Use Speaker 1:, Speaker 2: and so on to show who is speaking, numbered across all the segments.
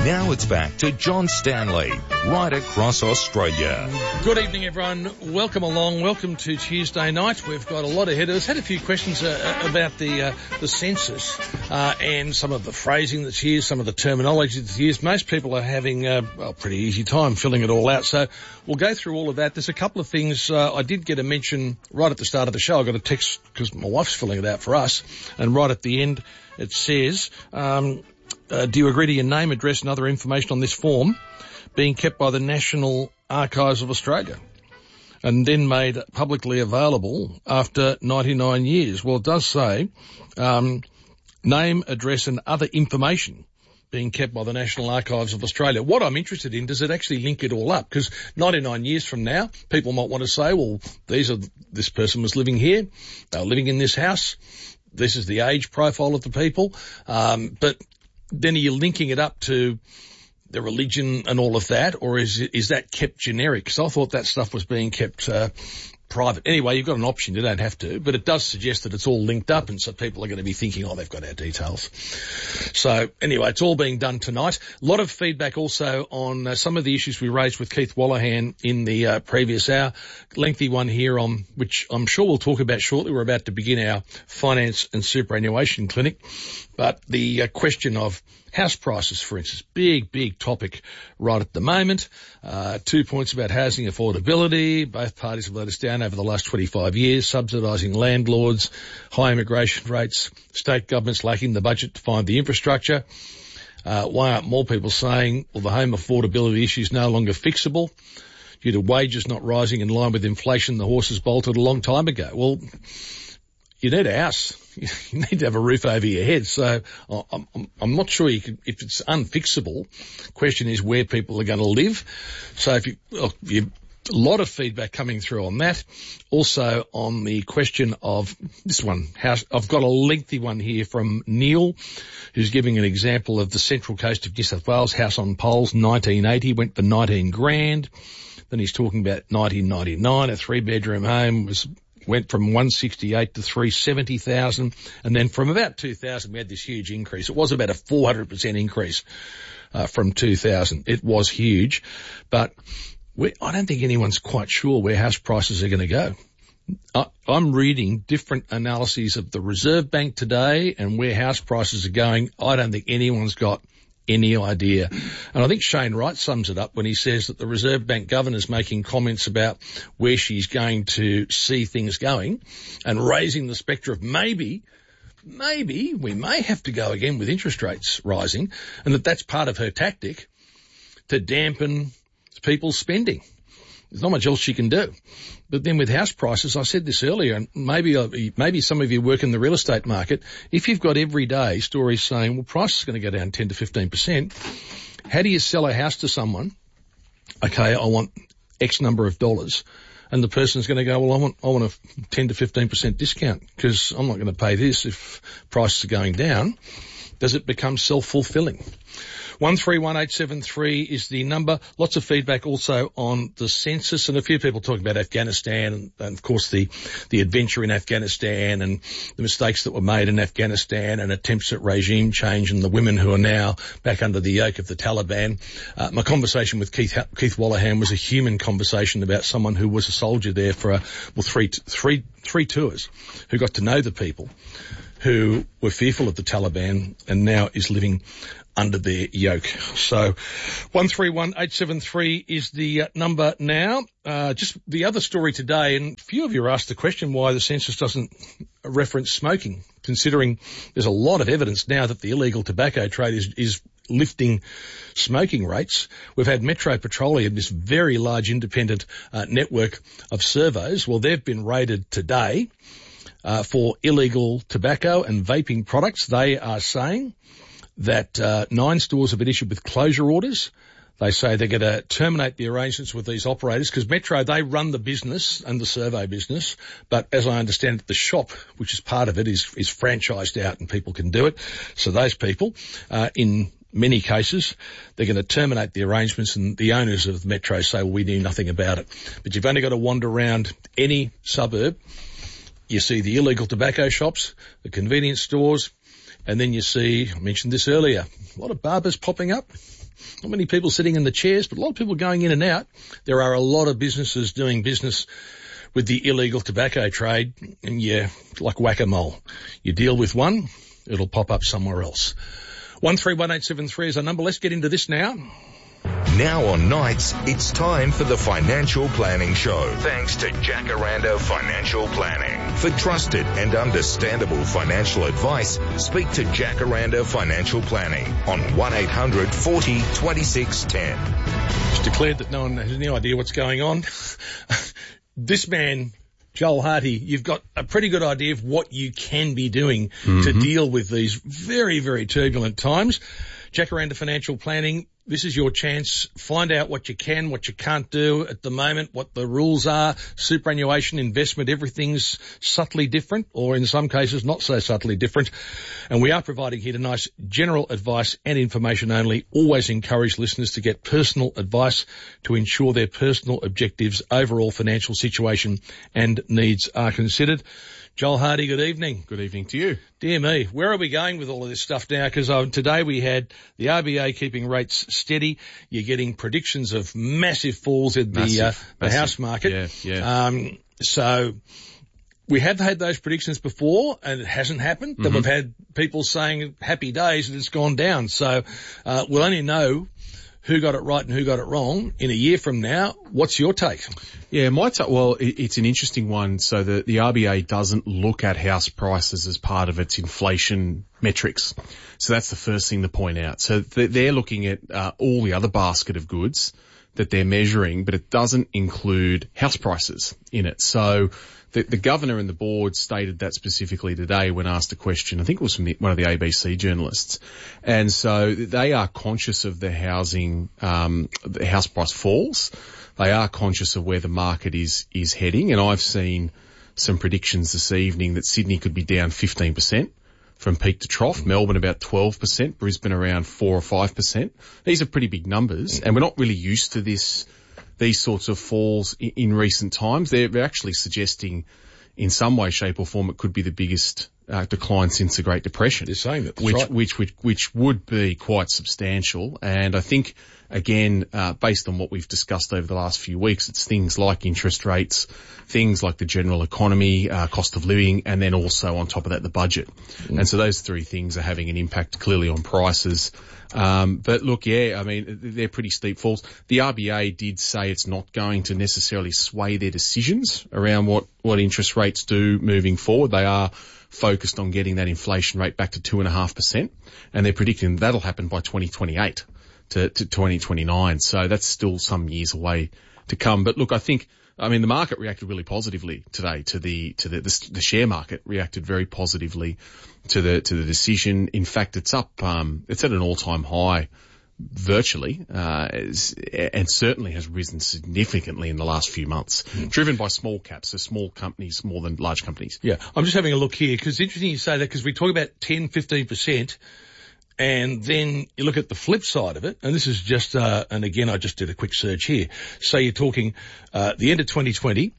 Speaker 1: Now it's back to John Stanley, right across Australia.
Speaker 2: Good evening, everyone. Welcome along. Welcome to Tuesday night. We've got a lot ahead of us. Had a few questions about the census and some of the phrasing that's used, some of the terminology that's used. Most people are having a pretty easy time filling it all out. So we'll go through all of that. There's a couple of things. I did get a mention right at the start of the show. I got a text because my wife's filling it out for us. And right at the end, it says... do you agree to your name, address and other information on this form being kept by the National Archives of Australia and then made publicly available after 99 years? Well, it does say name, address and other information being kept by the National Archives of Australia. What I'm interested in, does it actually link it all up? Because 99 years from now, people might want to say, well, this person was living here, they were living in this house, this is the age profile of the people, but then are you linking it up to the religion and all of that, or is that kept generic? Because I thought that stuff was being kept private. Anyway, you've got an option. You don't have to, but it does suggest that it's all linked up, and so people are going to be thinking, oh, they've got our details. So anyway, it's all being done tonight. A lot of feedback also on some of the issues we raised with Keith Wallahan in the previous hour. Lengthy one here on which I'm sure we'll talk about shortly. We're about to begin our finance and superannuation clinic. But the question of house prices, for instance, big topic right at the moment. 2 points about housing affordability. Both parties have let us down over the last 25 years, subsidising landlords, high immigration rates, state governments lacking the budget to find the infrastructure. Why aren't more people saying, well, the home affordability issue is no longer fixable due to wages not rising in line with inflation? The horses bolted a long time ago. Well, you need a house. You need to have a roof over your head. So I'm not sure if it's unfixable. Question is where people are going to live. So a lot of feedback coming through on that. Also on the question of this one, house. I've got a lengthy one here from Neil, who's giving an example of the Central Coast of New South Wales, house on poles, 1980, went for 19 grand. Then he's talking about 1999, a 3-bedroom home went from 168 to 370,000, and then from about 2000 we had this huge increase. It was about a 400% increase from 2000. It was huge, but I don't think anyone's quite sure where house prices are going to go. I'm reading different analyses of the Reserve Bank today and where house prices are going. I don't think anyone's got any idea. And I think Shane Wright sums it up when he says that the Reserve Bank governor's making comments about where she's going to see things going and raising the spectre of maybe we may have to go again with interest rates rising, and that's part of her tactic to dampen people's spending. There's not much else she can do. But then with house prices, I said this earlier, and maybe some of you work in the real estate market. If you've got every day stories saying, well, price is going to go down 10 to 15%, how do you sell a house to someone? Okay, I want X number of dollars. And the person's going to go, well, I want a 10 to 15% discount because I'm not going to pay this if prices are going down. Does it become self-fulfilling? 131873 is the number. Lots of feedback also on the census, and a few people talking about Afghanistan and of course the adventure in Afghanistan and the mistakes that were made in Afghanistan and attempts at regime change and the women who are now back under the yoke of the Taliban. My conversation with Keith Wallahan was a human conversation about someone who was a soldier there for three tours, who got to know the people who were fearful of the Taliban and now is living under their yoke. So 131873 is the number now. Just the other story today, and a few of you asked the question why the census doesn't reference smoking, considering there's a lot of evidence now that the illegal tobacco trade is lifting smoking rates. We've had Metro Petroleum, this very large independent network of servos. Well, they've been raided today for illegal tobacco and vaping products. They are saying that 9 stores have been issued with closure orders. They say they're going to terminate the arrangements with these operators because Metro, they run the business and the servo business, but as I understand it, the shop, which is part of it, is franchised out and people can do it. So those people, in many cases, they're going to terminate the arrangements, and the owners of Metro say, well, we knew nothing about it. But you've only got to wander around any suburb. You see the illegal tobacco shops, the convenience stores, and then you see, I mentioned this earlier, a lot of barbers popping up. Not many people sitting in the chairs, but a lot of people going in and out. There are a lot of businesses doing business with the illegal tobacco trade, and like whack-a-mole. You deal with one, it'll pop up somewhere else. 131873 is our number. Let's get into this now.
Speaker 1: Now on nights, it's time for the Financial Planning Show. Thanks to Jacaranda Financial Planning. For trusted and understandable financial advice, speak to Jacaranda Financial Planning on 1-800 40 2610.
Speaker 2: It's declared that no one has any idea what's going on. This man, Joel Hardy, you've got a pretty good idea of what you can be doing to deal with these very, very turbulent times. Jacaranda Financial Planning, this is your chance. Find out what you can, what you can't do at the moment, what the rules are. Superannuation, investment, everything's subtly different, or in some cases not so subtly different. And we are providing here tonight general advice and information only. Always encourage listeners to get personal advice to ensure their personal objectives, overall financial situation and needs are considered. Joel Hardy, good evening.
Speaker 3: Good evening to you.
Speaker 2: Dear me, where are we going with all of this stuff now? Because today we had the RBA keeping rates steady. You're getting predictions of massive falls in the house market. So we have had those predictions before and it hasn't happened. Then we've had people saying happy days and it's gone down. So we'll only know who got it right and who got it wrong in a year from now. What's your take?
Speaker 3: Yeah, it's an interesting one. So the RBA doesn't look at house prices as part of its inflation metrics. So that's the first thing to point out. So they're looking at all the other basket of goods that they're measuring, but it doesn't include house prices in it. So the governor and the board stated that specifically today when asked a question. I think it was from one of the ABC journalists. And so they are conscious of the house price falls. They are conscious of where the market is heading. And I've seen some predictions this evening that Sydney could be down 15% from peak to trough. Melbourne about 12%. Brisbane around 4 or 5%. These are pretty big numbers. And we're not really used to these sorts of falls in recent times. They're actually suggesting in some way, shape or form it could be the biggest decline since the Great Depression.
Speaker 2: They're saying that,
Speaker 3: which would be quite substantial. And I think, again, based on what we've discussed over the last few weeks, it's things like interest rates, things like the general economy, cost of living, and then also on top of that, the budget. And so those three things are having an impact clearly on prices. But look, I mean, they're pretty steep falls. The RBA did say it's not going to necessarily sway their decisions around what interest rates do moving forward. They are focused on getting that inflation rate back to 2.5%, and they're predicting that'll happen by 2028 to 2029. So that's still some years away to come. But look, I mean, the market reacted really positively today to the share market reacted very positively to the decision. In fact, it's up, it's at an all-time high virtually, and certainly has risen significantly in the last few months, driven by small caps, so small companies more than large companies.
Speaker 2: Yeah, I'm just having a look here because it's interesting you say that because we talk about 10, 15%. And then you look at the flip side of it, and this is just, and again, I just did a quick search here. So you're talking, the end of 2020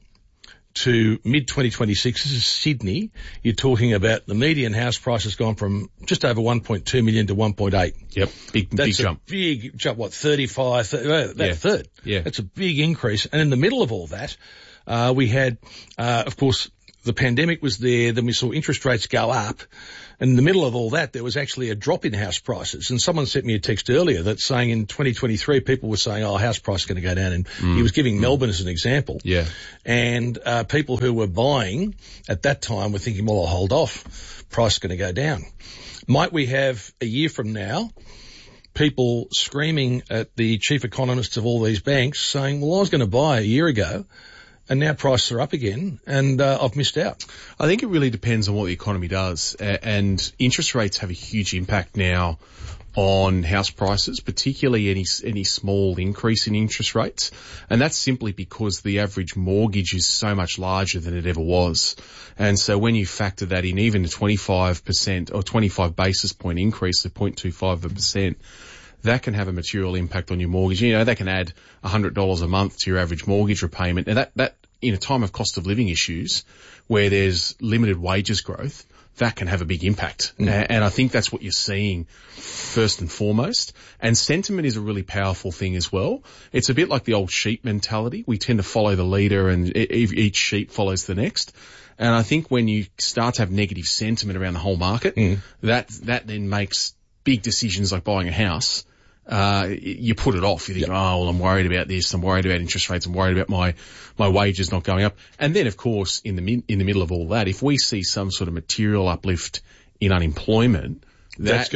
Speaker 2: to mid-2026, this is Sydney. You're talking about the median house price has gone from just over 1.2 million to 1.8.
Speaker 3: Yep, big jump.
Speaker 2: That's a big jump, what, 35, third.
Speaker 3: Yeah.
Speaker 2: That's a big increase. And in the middle of all that, we had, of course, the pandemic was there, then we saw interest rates go up. And in the middle of all that, there was actually a drop in house prices. And someone sent me a text earlier that's saying in 2023, people were saying, house price is going to go down. And he was giving Melbourne as an example.
Speaker 3: Yeah.
Speaker 2: And people who were buying at that time were thinking, well, I'll hold off. Price is going to go down. Might we have a year from now people screaming at the chief economists of all these banks saying, well, I was going to buy a year ago, and now prices are up again, and I've missed out?
Speaker 3: I think it really depends on what the economy does, and interest rates have a huge impact now on house prices, particularly any small increase in interest rates. And that's simply because the average mortgage is so much larger than it ever was. And so when you factor that in, even a 25% or 25 basis point increase of 0.25%, that can have a material impact on your mortgage. You know, that can add $100 a month to your average mortgage repayment. And that in a time of cost of living issues where there's limited wages growth, that can have a big impact. And I think that's what you're seeing first and foremost. And sentiment is a really powerful thing as well. It's a bit like the old sheep mentality. We tend to follow the leader and each sheep follows the next. And I think when you start to have negative sentiment around the whole market, that then makes big decisions like buying a house. You put it off. You think, oh, well, I'm worried about this. I'm worried about interest rates. I'm worried about my wages not going up. And then, of course, in the middle of all that, if we see some sort of material uplift in unemployment, that's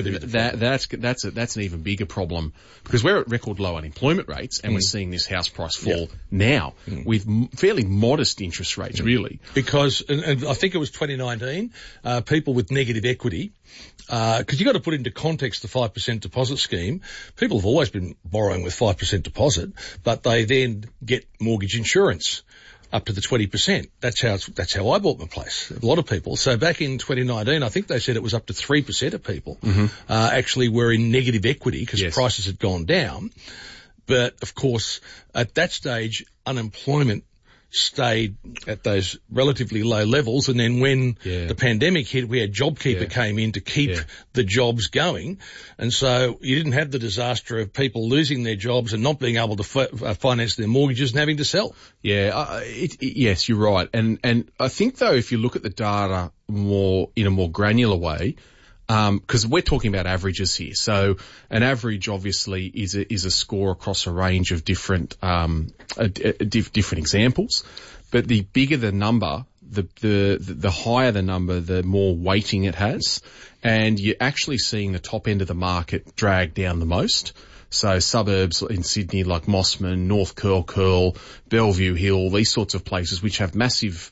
Speaker 3: an even bigger problem, because we're at record low unemployment rates and we're seeing this house price fall now with fairly modest interest rates, really.
Speaker 2: Because, and I think it was 2019, people with negative equity, because you've got to put into context the 5% deposit scheme. People have always been borrowing with 5% deposit, but they then get mortgage insurance up to the 20%. That's how I bought my place. A lot of people. So back in 2019, I think they said it was up to 3% of people actually were in negative equity because prices had gone down. But of course, at that stage, unemployment stayed at those relatively low levels, and then when the pandemic hit, we had JobKeeper came in to keep the jobs going, and so you didn't have the disaster of people losing their jobs and not being able to finance their mortgages and having to sell.
Speaker 3: Yes, you're right, and I think though, if you look at the data in a more granular way, because we're talking about averages here. So an average obviously is a score across a range of different examples. But the bigger the number, the higher the number, the more weighting it has. And you're actually seeing the top end of the market drag down the most. So suburbs in Sydney like Mossman, North Curl, Bellevue Hill, these sorts of places which have massive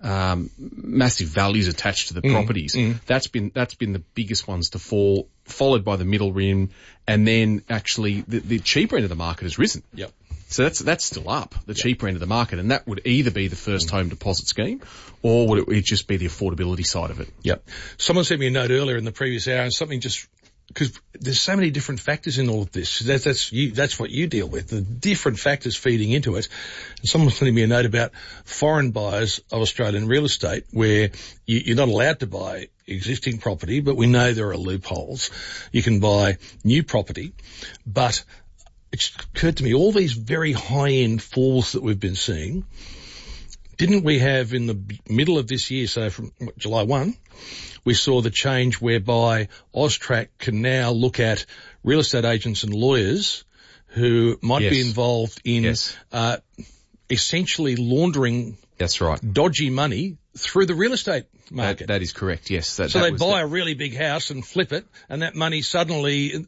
Speaker 3: values attached to the properties. That's been the biggest ones to fall, followed by the middle rim, and then actually the cheaper end of the market has risen.
Speaker 2: Yep.
Speaker 3: So that's still up, the cheaper end of the market, and that would either be the first home deposit scheme, or would it just be the affordability side of it?
Speaker 2: Yep. Someone sent me a note earlier in the previous hour, and something just, because there's so many different factors in all of this. That's what you deal with, the different factors feeding into it. And someone's sending me a note about foreign buyers of Australian real estate, where you're not allowed to buy existing property, but we know there are loopholes. You can buy new property, but it's occurred to me, all these very high-end falls that we've been seeing, didn't we have in the middle of this year, so from July 1, we saw the change whereby AUSTRAC can now look at real estate agents and lawyers who might be involved in essentially laundering dodgy money through the real estate market.
Speaker 3: That is correct, yes.
Speaker 2: So they buy a really big house and flip it, and that money suddenly,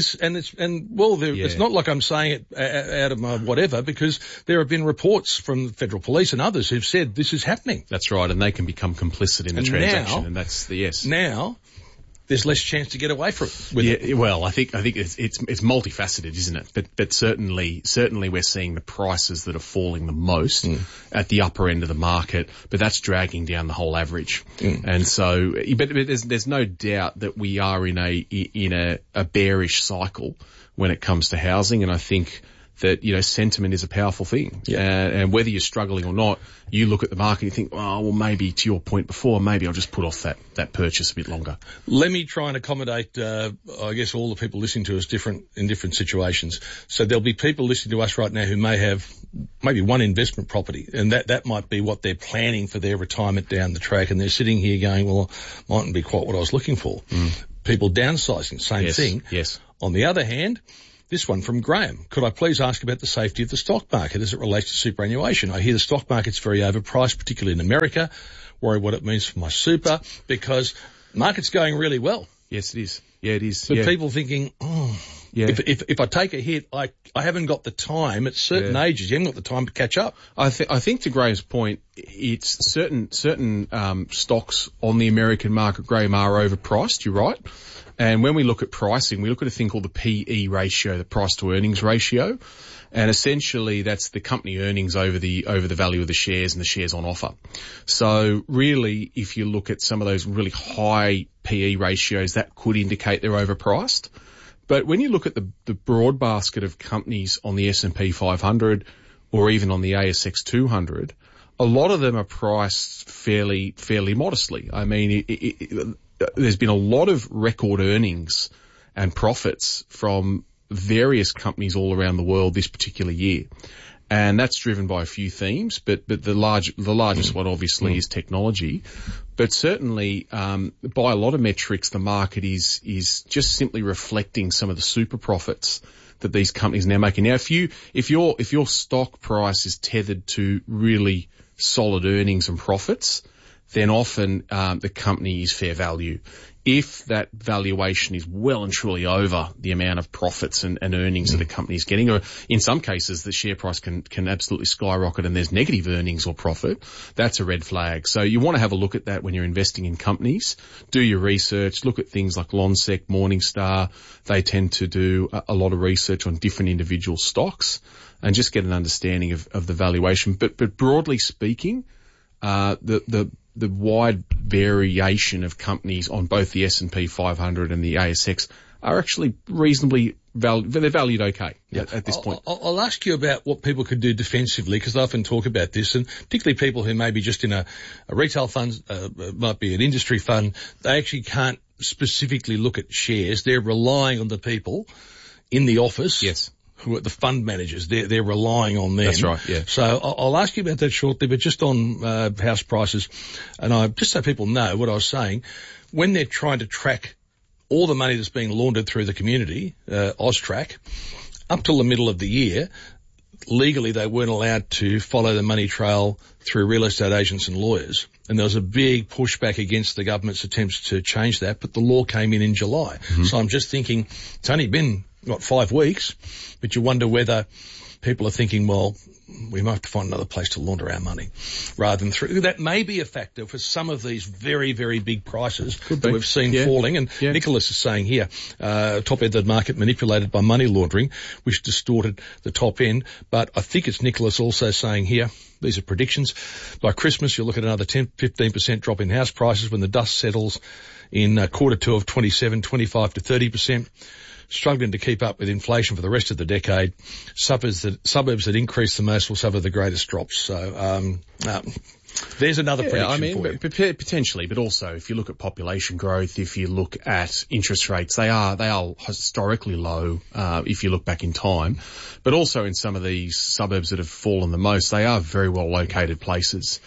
Speaker 2: it's not like I'm saying it out of my whatever, because there have been reports from the Federal Police and others who've said this is happening.
Speaker 3: That's right, and they can become complicit in the transaction, and that's the
Speaker 2: Now, there's less chance to get away from it.
Speaker 3: Well, I think it's multifaceted, isn't it? But certainly we're seeing the prices that are falling the most at the upper end of the market, but that's dragging down the whole average. And so, but there's no doubt that we are in a bearish cycle when it comes to housing, and I think that, sentiment is a powerful thing. And whether you're struggling or not, you look at the market and you think, oh, well, maybe to your point before, maybe I'll just put off that purchase a bit longer.
Speaker 2: Let me try and accommodate, I guess, all the people listening to us in different situations. So there'll be people listening to us right now who may have maybe one investment property, and that might be what they're planning for their retirement down the track, and they're sitting here going, well, mightn't be quite what I was looking for. People downsizing, same thing.
Speaker 3: Yes.
Speaker 2: On the other hand, this one from Graham. Could I please ask about the safety of the stock market as it relates to superannuation? I hear the stock market's very overpriced, particularly in America. Worry what it means for my super, because market's going really well.
Speaker 3: Yes, it is. Yeah, it is.
Speaker 2: But people thinking, if I take a hit, I haven't got the time. At certain ages, you haven't got the time to catch up.
Speaker 3: I think to Graham's point, it's certain stocks on the American market, Graham, are overpriced. You're right. And when we look at pricing, we look at a thing called the PE ratio, the price to earnings ratio. And essentially that's the company earnings over the value of the shares and the shares on offer. So really, if you look at some of those really high PE ratios, that could indicate they're overpriced. But when you look at the broad basket of companies on the S&P 500 or even on the ASX 200, a lot of them are priced fairly modestly. I mean, there's been a lot of record earnings and profits from various companies all around the world this particular year. And that's driven by a few themes, but the largest one obviously is technology. But certainly, by a lot of metrics, the market is just simply reflecting some of the super profits that these companies are now making. Now, if your stock price is tethered to really solid earnings and profits, then often the company is fair value. If that valuation is well and truly over the amount of profits and earnings that a company is getting, or in some cases the share price can absolutely skyrocket and there's negative earnings or profit, that's a red flag. So you want to have a look at that when you're investing in companies. Do your research, look at things like Lonsec, Morningstar. They tend to do a lot of research on different individual stocks and just get an understanding of the valuation. But broadly speaking, the wide variation of companies on both the S&P 500 and the ASX are actually reasonably they're valued okay at this point.
Speaker 2: I'll ask you about what people could do defensively, because I often talk about this, and particularly people who may be just in a retail fund, might be an industry fund, they actually can't specifically look at shares. They're relying on the people in the office.
Speaker 3: Yes.
Speaker 2: Who are the fund managers. They're relying on them.
Speaker 3: That's right, yeah.
Speaker 2: So I'll ask you about that shortly, but just on house prices, and just so people know what I was saying, when they're trying to track all the money that's being laundered through the community, AUSTRAC, up till the middle of the year, legally they weren't allowed to follow the money trail through real estate agents and lawyers. And there was a big pushback against the government's attempts to change that, but the law came in July. Mm-hmm. So I'm just thinking, it's only been 5 weeks, but you wonder whether people are thinking, well, we might have to find another place to launder our money rather than through. That may be a factor for some of these very, very big prices that we've seen falling. And Nicholas is saying here, top end of the market manipulated by money laundering, which distorted the top end. But I think it's Nicholas also saying here, these are predictions. By Christmas, you'll look at another 10-15% drop in house prices when the dust settles in quarter two of 27, 25 to 30%. Struggling to keep up with inflation for the rest of the decade. Suburbs that increase the most will suffer the greatest drops. So, there's another prediction for you.
Speaker 3: Potentially, but also if you look at population growth, if you look at interest rates, they are historically low, if you look back in time. But also in some of these suburbs that have fallen the most, they are very well located places.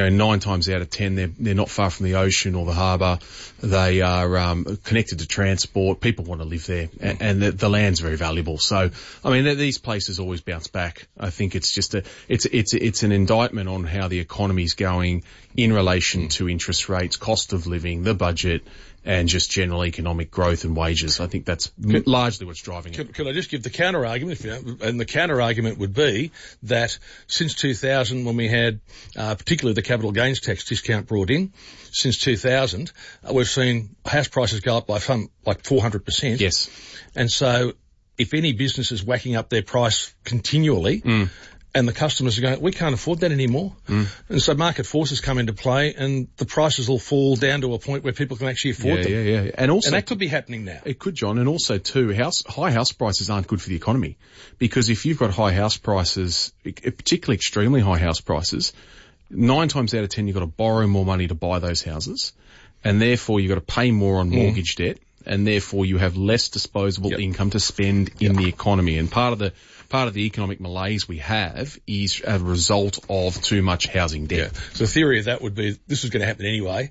Speaker 3: 9 times out of 10, they're not far from the ocean or the harbour. They are, connected to transport. People want to live there and the land's very valuable. So, I mean, these places always bounce back. I think it's just it's an indictment on how the economy's going in relation to interest rates, cost of living, the budget, and just general economic growth and wages. I think that's largely what's driving it.
Speaker 2: Could I just give the counter argument? And the counter argument would be that since 2000, when we had particularly the capital gains tax discount brought in, since 2000, we've seen house prices go up by like 400%.
Speaker 3: Yes.
Speaker 2: And so if any business is whacking up their price continually, and the customers are going, we can't afford that anymore. And so market forces come into play and the prices will fall down to a point where people can actually afford them.
Speaker 3: Yeah. And that
Speaker 2: could be happening now.
Speaker 3: It could, John. And also too, high house prices aren't good for the economy, because if you've got high house prices, particularly extremely high house prices, 9 times out of 10 you've got to borrow more money to buy those houses, and therefore you've got to pay more on mortgage debt, and therefore you have less disposable income to spend in the economy. And part of the economic malaise we have is a result of too much housing debt.
Speaker 2: Yeah. So the theory of that would be this was going to happen anyway,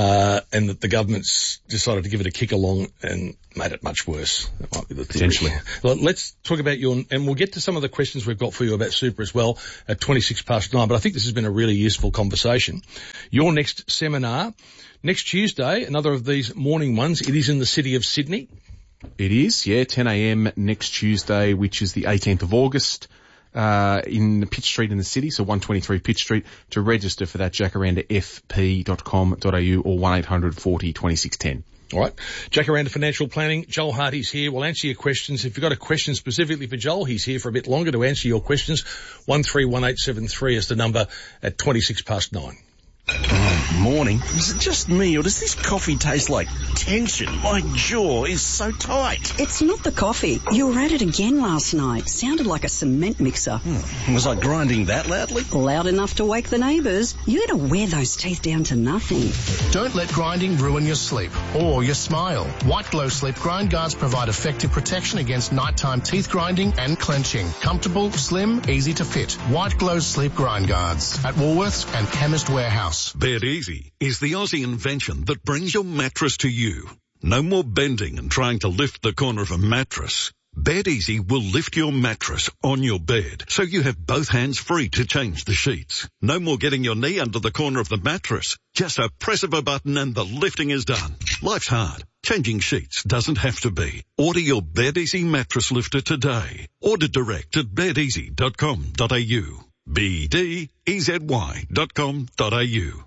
Speaker 2: and that the government's decided to give it a kick along and made it much worse. That might be the theory.
Speaker 3: Potentially.
Speaker 2: Well, let's talk about and we'll get to some of the questions we've got for you about super as well at 9:26. But I think this has been a really useful conversation. Your next seminar, next Tuesday, another of these morning ones. It is in the city of Sydney.
Speaker 3: It is, 10 a.m. next Tuesday, which is the 18th of August, in Pitt Street in the city, so 123 Pitt Street. To register for that, jacarandafp.com.au or 1800 40 2610.
Speaker 2: All right. Jacaranda Financial Planning. Joel Hardy's here. We'll answer your questions. If you've got a question specifically for Joel, he's here for a bit longer to answer your questions. 131873 is the number at 9:26.
Speaker 4: Morning. Is it just me, or does this coffee taste like tension? My jaw is so tight.
Speaker 5: It's not the coffee. You were at it again last night. Sounded like a cement mixer.
Speaker 4: Was I grinding that loudly?
Speaker 5: Loud enough to wake the neighbours. You gotta wear those teeth down to nothing.
Speaker 6: Don't let grinding ruin your sleep or your smile. White Glow Sleep Grind Guards provide effective protection against nighttime teeth grinding and clenching. Comfortable, slim, easy to fit. White Glow Sleep Grind Guards at Woolworths and Chemist Warehouse.
Speaker 7: Bed Easy is the Aussie invention that brings your mattress to you. No more bending and trying to lift the corner of a mattress. Bed Easy will lift your mattress on your bed so you have both hands free to change the sheets. No more getting your knee under the corner of the mattress. Just a press of a button and the lifting is done. Life's hard. Changing sheets doesn't have to be. Order your Bed Easy mattress lifter today. Order direct at bedeasy.com.au. BDEZY.com.au.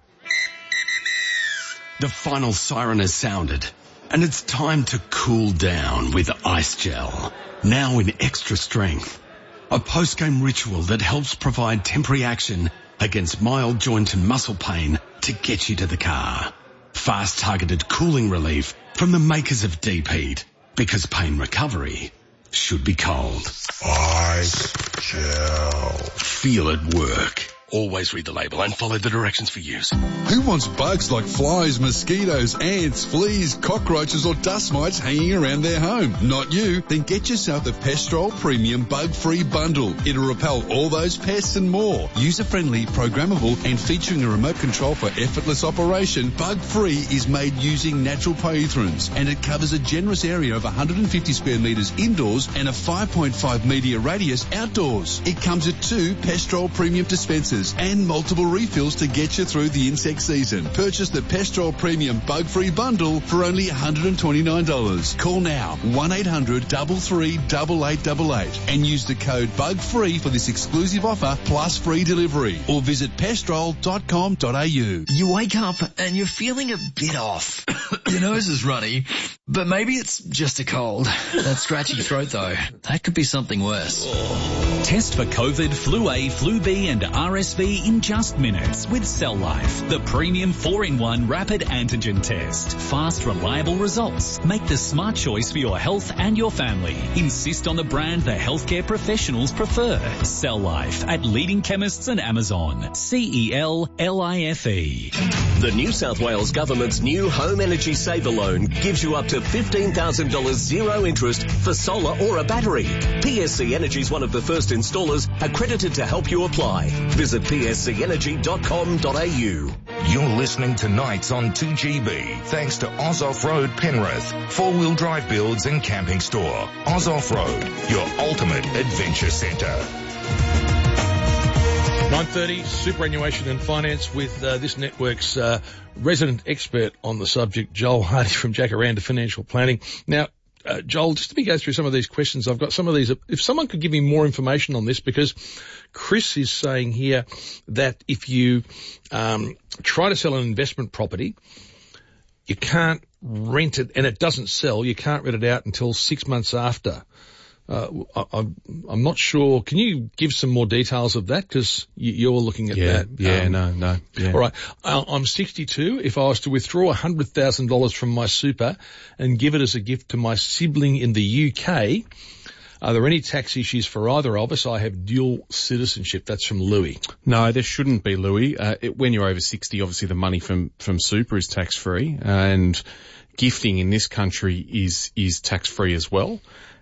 Speaker 8: The final siren has sounded, and it's time to cool down with Ice Gel, now in extra strength. A post-game ritual that helps provide temporary action against mild joint and muscle pain to get you to the car. Fast targeted cooling relief from the makers of Deep Heat, because pain recovery should be cold.
Speaker 9: Ice Gel.
Speaker 8: Feel it work. Always read the label and follow the directions for use.
Speaker 10: Who wants bugs like flies, mosquitoes, ants, fleas, cockroaches or dust mites hanging around their home? Not you. Then get yourself the Pestrol Premium Bug-Free Bundle. It'll repel all those pests and more. User-friendly, programmable and featuring a remote control for effortless operation, Bug-Free is made using natural pyrethrins and it covers a generous area of 150 square metres indoors and a 5.5 metre radius outdoors. It comes with 2 Pestrol Premium dispensers and multiple refills to get you through the insect season. Purchase the Pestrol Premium Bug-Free Bundle for only $129. Call now 1-800-338888 and use the code BUGFREE for this exclusive offer plus free delivery, or visit pestrol.com.au.
Speaker 11: You wake up and you're feeling a bit off. Your nose is runny, but maybe it's just a cold. That scratchy throat though, that could be something worse.
Speaker 12: Test for COVID, Flu A, Flu B and RSV in just minutes with Cell Life, the premium 4-in-1 rapid antigen test. Fast, reliable results. Make the smart choice for your health and your family. Insist on the brand the healthcare professionals prefer. Cell Life at leading chemists and Amazon. CELLIFE.
Speaker 13: The New South Wales Government's new Home Energy Saver Loan gives you up to $15,000 zero interest for solar or a battery. PSC Energy is one of the first installers accredited to help you apply. Visit pscenergy.com.au.
Speaker 1: You're listening to Nights on 2GB, thanks to Oz Off-Road Penrith, 4-wheel drive builds and camping store. Oz Off-Road, your ultimate adventure centre.
Speaker 2: 9:30, superannuation and finance with this network's resident expert on the subject, Joel Hardy from Jacaranda Financial Planning. Now, Joel, just let me go through some of these questions. I've got some of these. If someone could give me more information on this, because Chris is saying here that if you try to sell an investment property, you can't rent it, and it doesn't sell, you can't rent it out until 6 months after. I'm not sure. Can you give some more details of that? Because you're looking at that.
Speaker 3: No.
Speaker 2: All right. I'm 62. If I was to withdraw $100,000 from my super and give it as a gift to my sibling in the UK, are there any tax issues for either of us? I have dual citizenship. That's from Louis.
Speaker 3: No, there shouldn't be, Louis. When you're over 60, obviously the money from super is tax-free, and gifting in this country is tax-free as well.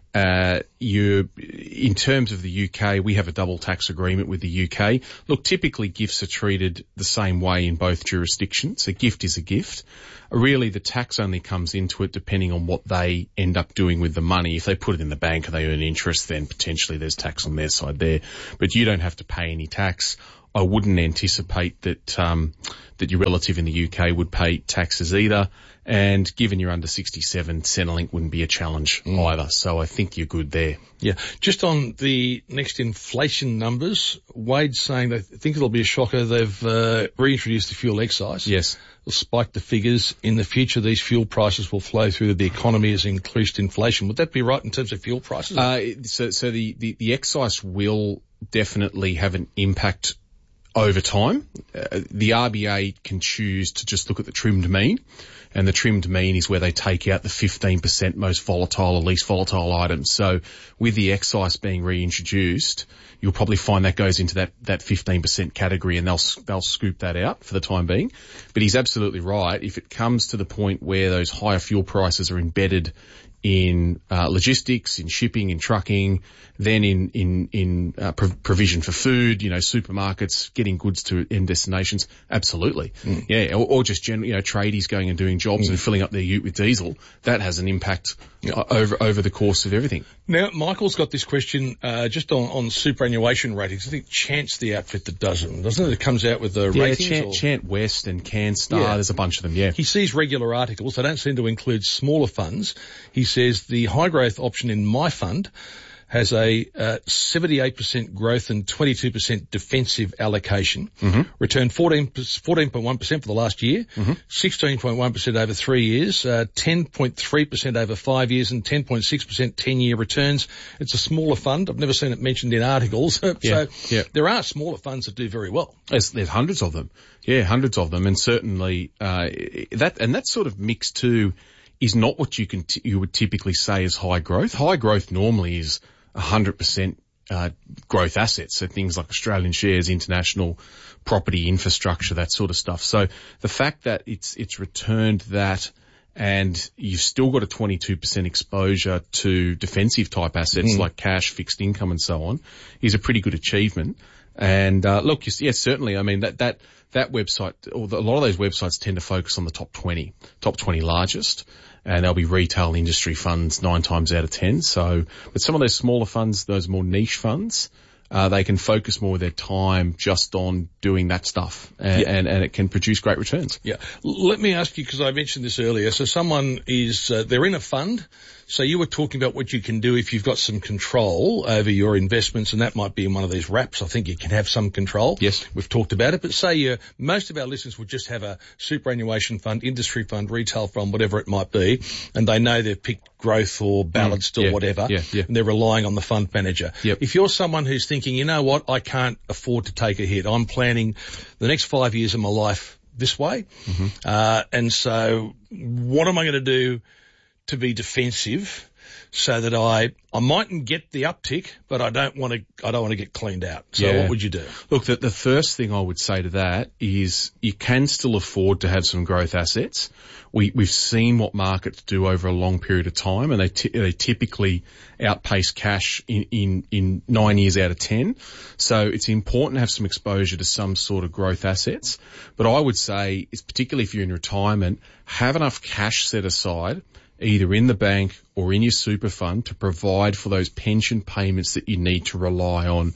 Speaker 3: In terms of the UK, we have a double tax agreement with the UK. Look, typically gifts are treated the same way in both jurisdictions. A gift is a gift. Really, the tax only comes into it depending on what they end up doing with the money. If they put it in the bank and they earn interest, then potentially there's tax on their side there. But you don't have to pay any tax. I wouldn't anticipate that your relative in the UK would pay taxes either. And given you're under 67, Centrelink wouldn't be a challenge either. So I think you're good there.
Speaker 2: Yeah. Just on the next inflation numbers, Wade's saying they think it'll be a shocker. They've reintroduced the fuel excise.
Speaker 3: Yes.
Speaker 2: It'll spike the figures. In the future, these fuel prices will flow through to the economy as increased inflation. Would that be right in terms of fuel prices?
Speaker 3: So the excise will definitely have an impact over time. The RBA can choose to just look at the trimmed mean, and the trimmed mean is where they take out the 15% most volatile or least volatile items. So with the excise being reintroduced, you'll probably find that goes into that 15% category, and they'll scoop that out for the time being. But he's absolutely right. If it comes to the point where those higher fuel prices are embedded in logistics, in shipping, in trucking, then in provision for food, supermarkets, getting goods to end destinations, absolutely. Yeah, or just generally, tradies going and doing jobs and filling up their ute with diesel, that has an impact over the course of everything.
Speaker 2: Now, Michael's got this question just on superannuation ratings. I think Chant's the outfit that does them, doesn't it? It comes out with the ratings.
Speaker 3: Chant West and CanStar, there's a bunch of them, yeah.
Speaker 2: He sees regular articles. They don't seem to include smaller funds. He says the high growth option in my fund has a 78% growth and 22% defensive allocation. Returned 14.1% for the last year, 16.1% over 3 years, 10.3% over 5 years, and 10.6% 10-year returns. It's a smaller fund. I've never seen it mentioned in articles. There are smaller funds that do very well.
Speaker 3: There's hundreds of them. Yeah, hundreds of them. And certainly that sort of mix too is not what you would typically say is high growth. High growth normally is 100% growth assets, so things like Australian shares, international property, infrastructure, that sort of stuff. So the fact that it's returned that, and you've still got a 22% exposure to defensive type assets like cash, fixed income, and so on, is a pretty good achievement. And look, yes, certainly. I mean that website, or a lot of those websites tend to focus on the top 20 largest. And there'll be retail industry funds 9 times out of 10. So, but some of those smaller funds, those more niche funds, they can focus more of their time just on doing that stuff, and it can produce great returns.
Speaker 2: Yeah. Let me ask you, because I mentioned this earlier. So someone is, they're in a fund. So you were talking about what you can do if you've got some control over your investments, and that might be in one of these wraps. I think you can have some control.
Speaker 3: Yes.
Speaker 2: We've talked about it, but say most of our listeners would just have a superannuation fund, industry fund, retail fund, whatever it might be, and they know they've picked growth or balanced or whatever, and they're relying on the fund manager. If you're someone who's thinking, you know what, I can't afford to take a hit. I'm planning the next 5 years of my life this way. And so what am I going to do to be defensive so that I mightn't get the uptick, but I don't want to get cleaned out. So what would you do?
Speaker 3: Look, the first thing I would say to that is you can still afford to have some growth assets. We've seen what markets do over a long period of time, and they typically outpace cash in 9 years out of 10. So it's important to have some exposure to some sort of growth assets. But I would say, particularly if you're in retirement, have enough cash set aside, either in the bank or in your super fund, to provide for those pension payments that you need to rely on.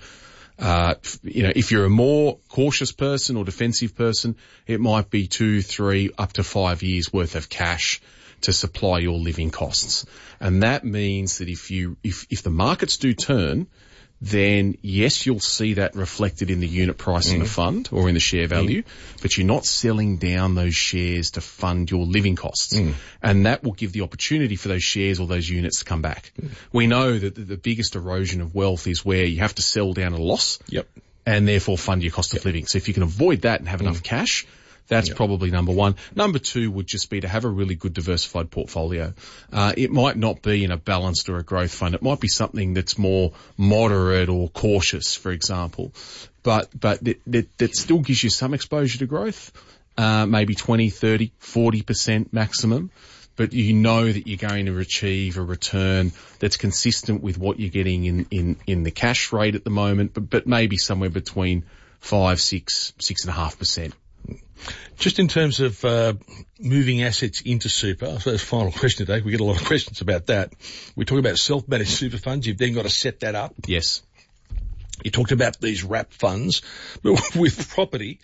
Speaker 3: If you're a more cautious person or defensive person, it might be 2, 3, up to 5 years worth of cash to supply your living costs. And that means that if the markets do turn, then yes, you'll see that reflected in the unit price in the fund or in the share value, but you're not selling down those shares to fund your living costs. And that will give the opportunity for those shares or those units to come back. We know that the biggest erosion of wealth is where you have to sell down a loss and therefore fund your cost of living. So if you can avoid that and have enough cash, that's probably number one. Number two would just be to have a really good diversified portfolio. It might not be in a balanced or a growth fund. It might be something that's more moderate or cautious, for example. But that still gives you some exposure to growth, maybe 20, 30, 40% maximum. But you know that you're going to achieve a return that's consistent with what you're getting in the cash rate at the moment, but maybe somewhere between 5, 6, 6.5%.
Speaker 2: Just in terms of moving assets into super, so that's the final question today. We get a lot of questions about that. We talk about self-managed super funds. You've then got to set that up.
Speaker 3: Yes.
Speaker 2: You talked about these wrap funds, but with property,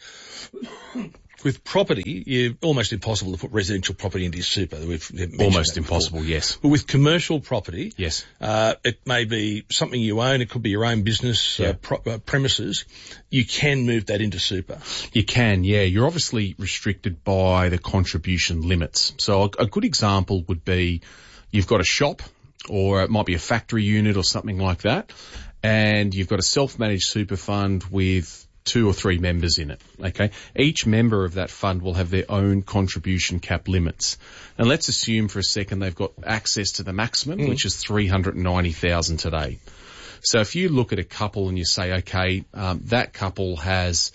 Speaker 2: you're almost impossible to put residential property into your super.
Speaker 3: Almost impossible, yes.
Speaker 2: But with commercial property,
Speaker 3: yes,
Speaker 2: it may be something you own. It could be your own business premises. You can move that into super.
Speaker 3: You can, yeah. You're obviously restricted by the contribution limits. So a good example would be you've got a shop, or it might be a factory unit or something like that, and you've got a self-managed super fund with 2 or 3 members in it, okay? Each member of that fund will have their own contribution cap limits. And let's assume for a second they've got access to the maximum, which is $390,000 today. So if you look at a couple and you say, okay, that couple has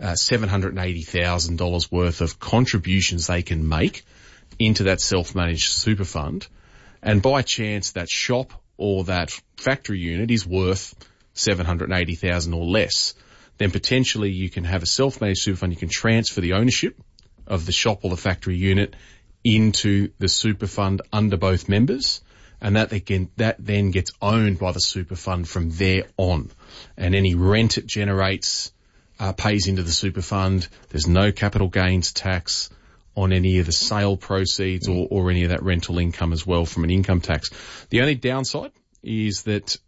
Speaker 3: $780,000 worth of contributions they can make into that self-managed super fund, and by chance that shop or that factory unit is worth $780,000 or less, then potentially you can have a self-managed super fund. You can transfer the ownership of the shop or the factory unit into the super fund under both members, and that then gets owned by the super fund from there on. And any rent it generates pays into the super fund. There's no capital gains tax on any of the sale proceeds or any of that rental income as well from an income tax. The only downside is that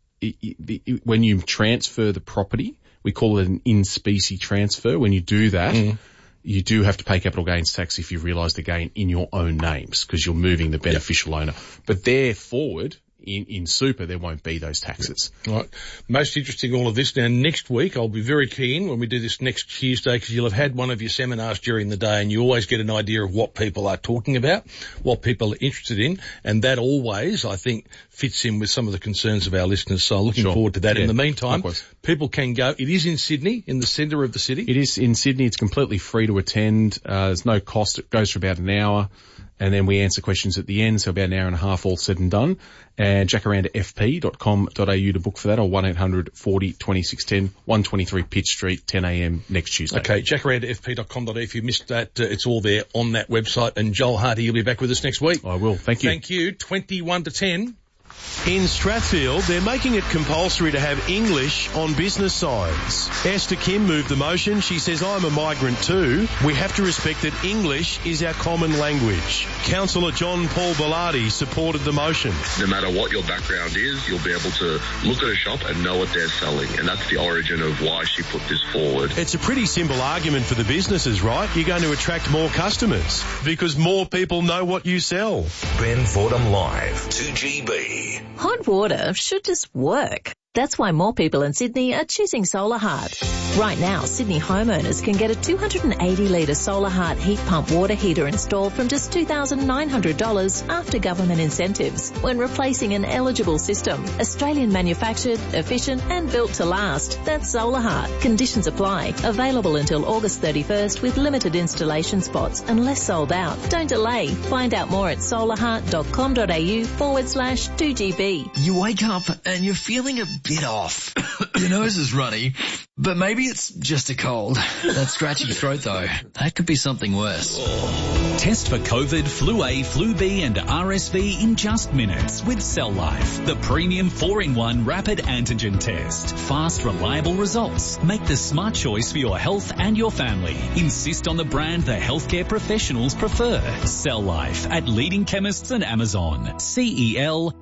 Speaker 3: when you transfer the property, we call it an in-specie transfer. When you do that, you do have to pay capital gains tax if you've realised the gain in your own names because you're moving the beneficial owner. But there forward, in super, there won't be those taxes.
Speaker 2: Right. Most interesting, all of this. Now, next week, I'll be very keen when we do this next Tuesday because you'll have had one of your seminars during the day and you always get an idea of what people are talking about, what people are interested in, and that always, I think, fits in with some of the concerns of our listeners. So I'm looking forward to that. Yeah. In the meantime, people can go. It is in Sydney, in the centre of the city.
Speaker 3: It is in Sydney. It's completely free to attend. There's no cost. It goes for about an hour. And then we answer questions at the end, so about an hour and a half all said and done. And jacarandafp.com.au to book for that, or 1800 40 2610, 123 Pitt Street, 10 a.m. next Tuesday.
Speaker 2: Okay, jacarandafp.com.au. If you missed that, it's all there on that website. And Joel Hardy, you'll be back with us next week.
Speaker 3: I will. Thank you.
Speaker 2: Thank you. 21 to 10.
Speaker 14: In Strathfield, they're making it compulsory to have English on business signs. Esther Kim moved the motion. She says, I'm a migrant too. We have to respect that English is our common language. Councillor John Paul Bellardi supported the motion.
Speaker 15: No matter what your background is, you'll be able to look at a shop and know what they're selling. And that's the origin of why she put this forward.
Speaker 14: It's a pretty simple argument for the businesses, right? You're going to attract more customers because more people know what you sell.
Speaker 1: Ben Fordham Live, 2GB.
Speaker 16: Hot water should just work. That's why more people in Sydney are choosing Solar Heart. Right now, Sydney homeowners can get a 280-litre Solar Heart heat pump water heater installed from just $2,900 after government incentives when replacing an eligible system. Australian manufactured, efficient and built to last. That's Solar Heart. Conditions apply. Available until August 31st with limited installation spots unless sold out. Don't delay. Find out more at solarheart.com.au/2GB.
Speaker 11: You wake up and you're feeling a bit off. Your nose is runny, but maybe it's just a cold. That scratchy throat though, that could be something worse.
Speaker 12: Test for COVID, Flu A, Flu B and RSV in just minutes with Cell Life, the premium 4-in-1 rapid antigen test. Fast, reliable results. Make the smart choice for your health and your family. Insist on the brand the healthcare professionals prefer. Cell Life at leading chemists and Amazon. CEL